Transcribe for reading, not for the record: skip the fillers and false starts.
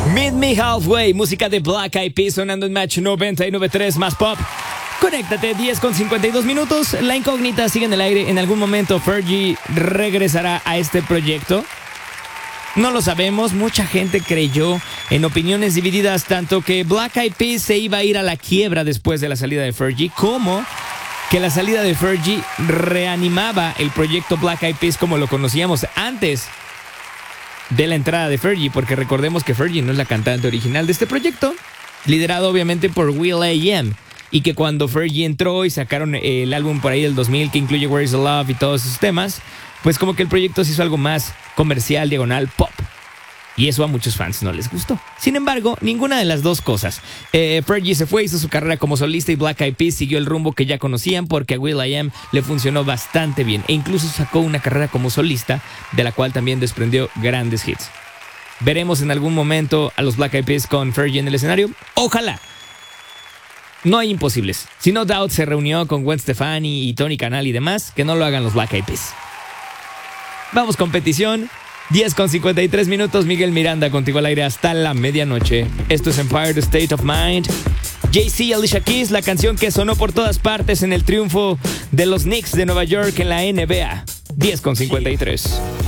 Meet Me Halfway, música de Black Eyed Peas sonando en Match 99.3 más pop. Conéctate, 10 con 52 minutos. La incógnita sigue en el aire. En algún momento Fergie regresará a este proyecto. No lo sabemos. Mucha gente creyó, en opiniones divididas, tanto que Black Eyed Peas se iba a ir a la quiebra después de la salida de Fergie, como que la salida de Fergie reanimaba el proyecto Black Eyed Peas como lo conocíamos antes de la entrada de Fergie, porque recordemos que Fergie no es la cantante original de este proyecto, liderado obviamente por will.i.am, y que cuando Fergie entró y sacaron el álbum por ahí del 2000 que incluye Where's the Love y todos esos temas, pues como que el proyecto se hizo algo más comercial, diagonal, pop. Y eso a muchos fans no les gustó. Sin embargo, ninguna de las dos cosas. Fergie se fue, hizo su carrera como solista y Black Eyed Peas siguió el rumbo que ya conocían porque a will.i.am le funcionó bastante bien. E incluso sacó una carrera como solista de la cual también desprendió grandes hits. ¿Veremos en algún momento a los Black Eyed Peas con Fergie en el escenario? ¡Ojalá! No hay imposibles. Si No Doubt se reunió con Gwen Stefani y Tony Canal y demás, que no lo hagan los Black Eyed Peas. Vamos con petición. 10 con 53 minutos, Miguel Miranda contigo al aire hasta la medianoche. Esto es Empire, The State of Mind. Jay-Z y Alicia Keys, la canción que sonó por todas partes en el triunfo de los Knicks de Nueva York en la NBA. 10 con 53.